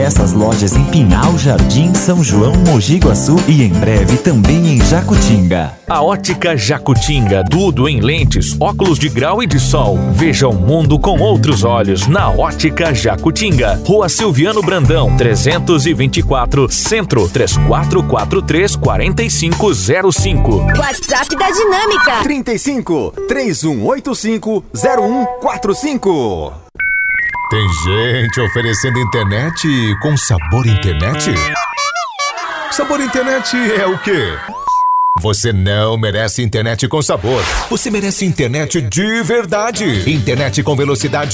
Diversas lojas em Pinhal, Jardim, São João, Mogi Guaçu e em breve também em Jacutinga. A Ótica Jacutinga, tudo em lentes, óculos de grau e de sol. Veja o mundo com outros olhos na Ótica Jacutinga. Rua Silviano Brandão, 324, Centro, 3443-4505. WhatsApp da Dinâmica 35 3185 0145. Tem gente oferecendo internet com sabor internet? Sabor internet é o quê? Você não merece internet com sabor. Você merece internet de verdade. Internet com velocidade